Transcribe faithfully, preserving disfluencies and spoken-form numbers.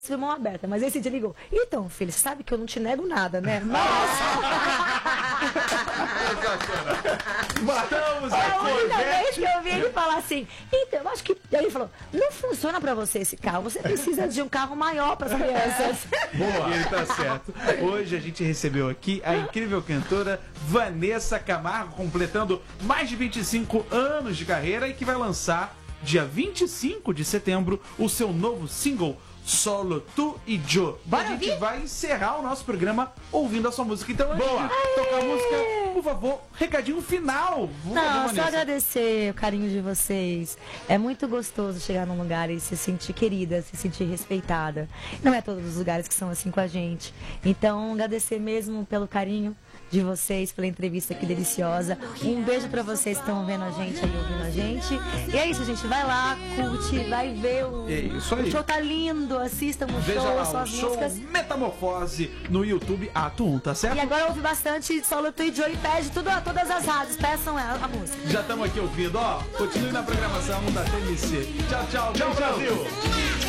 de mão aberta, mas esse dia ligou. Então, filho, você sabe que eu não te nego nada, né? Nossa! Matamos É a a única vez Corvette. que eu vi ele falar assim, então, eu acho que... Aí ele falou, não funciona pra você esse carro, você precisa de um carro maior para as crianças. Boa, ele tá certo. Hoje a gente recebeu aqui a incrível cantora Vanessa Camargo, completando mais de vinte e cinco anos de carreira e que vai lançar, dia vinte e cinco de setembro, o seu novo single, Solo Tu e Yo. Bora a gente ouvir? vai encerrar o nosso programa ouvindo a sua música. Então, antes Boa. de tocar a música, por favor, recadinho final. Por favor, Não, só Vanessa. agradecer o carinho de vocês. É muito gostoso chegar num lugar e se sentir querida, se sentir respeitada. Não é todos os lugares que são assim com a gente. Então, agradecer mesmo pelo carinho de vocês, pela entrevista aqui deliciosa. Um beijo pra vocês que estão vendo a gente aí, ouvindo a gente. E é isso, gente. Vai lá, curte, vai ver o, É isso aí. o show tá lindo. Assistam o Veja show, lá suas o show músicas. Metamorfose no YouTube Ato um, tá certo? E agora ouve bastante Solo Tu e Joy, pede tudo, todas as rádios, peçam a, a música. Já estamos aqui ouvindo, ó. Continue na programação da T M C. Tchau, tchau. Tchau, beijão. Brasil!